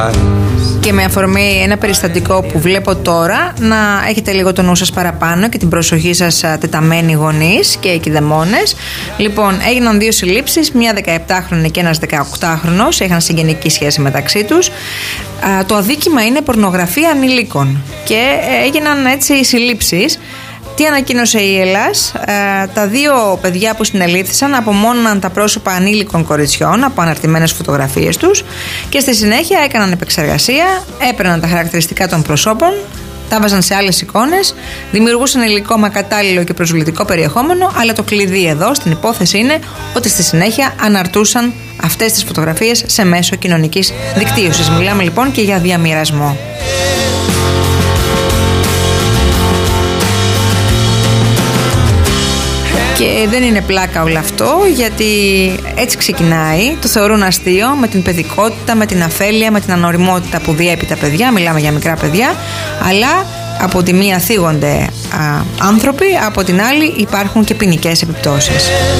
Και με αφορμή ένα περιστατικό που βλέπω τώρα, να έχετε λίγο το νου σας παραπάνω και την προσοχή σας τεταμένοι γονείς και οικειδαιμόνες. Λοιπόν, έγιναν δύο συλλήψεις, μια 17χρονη και ένας 18χρονος, είχαν συγγενική σχέση μεταξύ τους. Το αδίκημα είναι πορνογραφία ανηλίκων και έγιναν έτσι οι συλλήψεις. Τι ανακοίνωσε η ΕΛΑΣ? Τα δύο παιδιά που συνελήφθησαν απομόνωναν τα πρόσωπα ανήλικων κοριτσιών από αναρτημένες φωτογραφίες τους και στη συνέχεια έκαναν επεξεργασία, έπαιρναν τα χαρακτηριστικά των προσώπων, τα βάζαν σε άλλες εικόνες, δημιουργούσαν υλικό με κατάλληλο και προσβλητικό περιεχόμενο, αλλά το κλειδί εδώ στην υπόθεση είναι ότι στη συνέχεια αναρτούσαν αυτές τις φωτογραφίες σε μέσο κοινωνικής δικτύωσης. Μιλάμε λοιπόν και για διαμοιρασμό. Και δεν είναι πλάκα όλο αυτό, γιατί έτσι ξεκινάει. Το θεωρούν αστείο με την παιδικότητα, με την αφέλεια, με την ανοριμότητα που διέπει τα παιδιά. Μιλάμε για μικρά παιδιά. Αλλά από τη μία θίγονται άνθρωποι, από την άλλη υπάρχουν και ποινικές επιπτώσεις.